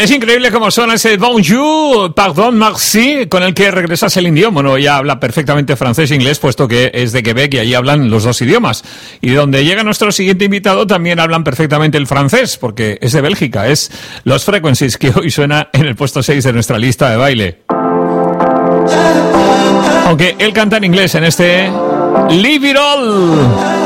Es increíble cómo suena ese bonjour, pardon, merci, con el que regresa Céline Dion. Bueno, ella habla perfectamente francés e inglés, puesto que es de Quebec y allí hablan los dos idiomas. Y donde llega nuestro siguiente invitado también hablan perfectamente el francés, porque es de Bélgica. Es Los Frequencies, que hoy suena en el puesto 6 de nuestra lista de baile. Aunque él canta en inglés en este Leave It All.